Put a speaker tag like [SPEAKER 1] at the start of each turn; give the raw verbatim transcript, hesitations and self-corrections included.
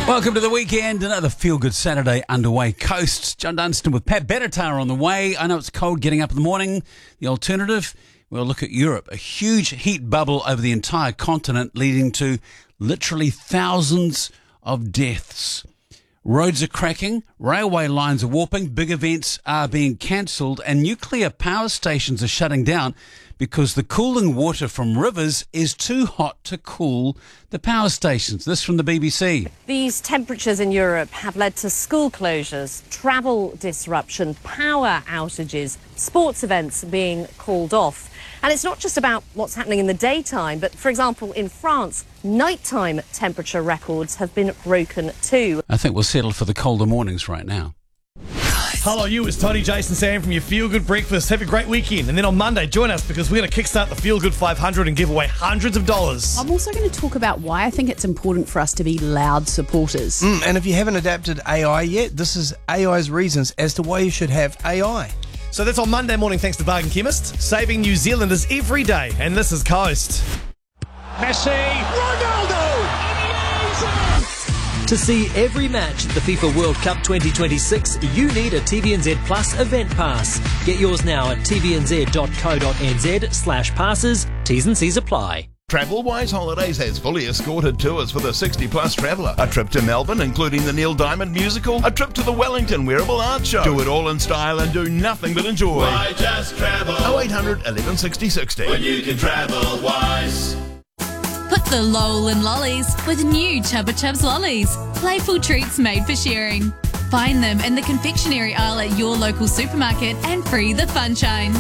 [SPEAKER 1] Welcome to the weekend. Another feel-good Saturday underway. Coast. John Dunstan with Pat Benatar on the way. I know it's cold getting up in the morning. The alternative, we'll look at Europe. A huge heat bubble over the entire continent leading to literally thousands of deaths. Roads are cracking, railway lines are warping, big events are being cancelled, and nuclear power stations are shutting down because the cooling water from rivers is too hot to cool the power stations. This from the B B C.
[SPEAKER 2] These temperatures in Europe have led to school closures, travel disruption, power outages, sports events being called off. And it's not just about what's happening in the daytime, but, for example, in France, nighttime temperature records have been broken too.
[SPEAKER 1] I think we'll settle for the colder mornings right now.
[SPEAKER 3] Hello, you. It's Tony, Jason, Sam from your Feel Good Breakfast. Have a great weekend. And then on Monday, join us because we're going to kickstart the Feel Good five hundred and give away hundreds of dollars.
[SPEAKER 4] I'm also going to talk about why I think it's important for us to be loud supporters.
[SPEAKER 5] Mm, and if you haven't adapted A I yet, this is A I's reasons as to why you should have A I.
[SPEAKER 3] So that's on Monday morning thanks to Bargain Chemist, saving New Zealanders every day. And this is Coast.
[SPEAKER 6] Messi, Ronaldo!
[SPEAKER 7] To see every match at the FIFA World Cup twenty twenty-six, you need a T V N Z Plus event pass. Get yours now at tvnz.co.nz slash passes. T's and C's apply.
[SPEAKER 8] TravelWise Holidays has fully escorted tours for the sixty plus traveller. A trip to Melbourne, including the Neil Diamond musical. A trip to the Wellington Wearable Art Show. Do it all in style and do nothing but enjoy.
[SPEAKER 9] Why just travel?
[SPEAKER 8] oh eight hundred, eleven sixty, sixty.
[SPEAKER 9] When you can travel wise.
[SPEAKER 10] Put the lol in lollies with new Chubba Chubs lollies. Playful treats made for sharing. Find them in the confectionery aisle at your local supermarket and free the funshine.